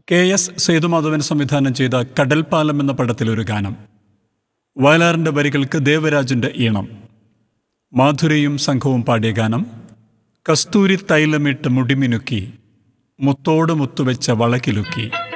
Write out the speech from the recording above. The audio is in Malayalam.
KS സേതുമാധവൻ സംവിധാനം ചെയ്ത കടൽപ്പാലം എന്ന പടത്തിലൊരു ഗാനം. വയലാറിൻ്റെ വരികൾക്ക് ദേവരാജിൻ്റെ ഈണം. മാധുരിയും സംഘവും പാടിയ ഗാനം കസ്തൂരി തൈലമിട്ട് മുടിമിനുക്കി മുത്തോട് മുത്തുവെച്ച വളകിലുക്കി.